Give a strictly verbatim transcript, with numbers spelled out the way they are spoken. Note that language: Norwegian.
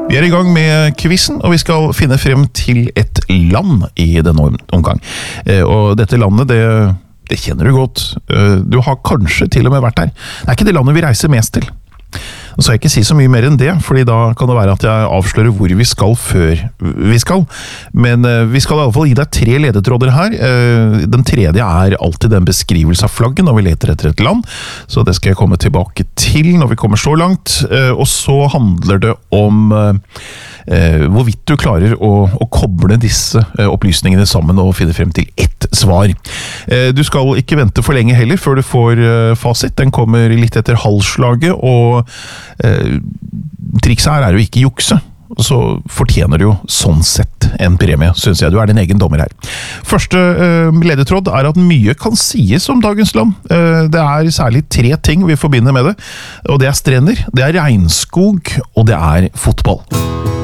Vi er i gang med quizen, og vi skal finne frem til et land i denne omgang. Og dette landet, det, det kjenner du godt. Du har kanskje til og med vært der. Det er ikke det landet vi reiser mest til. Og så skal jeg ikke si så mye mer enn det, fordi da kan det være at jeg avslører hvor vi skal før vi skal. Men vi skal i alle fall gi deg tre ledetråder her. Den tredje er alltid en beskrivelse av flagget når vi leter etter et land, så det skal jeg komme tilbake til når vi kommer så langt. Og så handler det om hvorvidt du klarer å, å koble disse opplysningene sammen og finne frem til ett svar. Du skal ikke vente for lenge heller før du får fasit. Den kommer litt etter halvslaget, og eh, trikset her er jo ikke jukse. Så fortjener du jo sånn sett en premie, synes jeg. Du er din egen dommer her. Første eh, ledetråd er at mye kan sies om dagens land. Eh, det er særlig tre ting vi forbinder med det, og det er strender, det er regnskog, og det er fotball.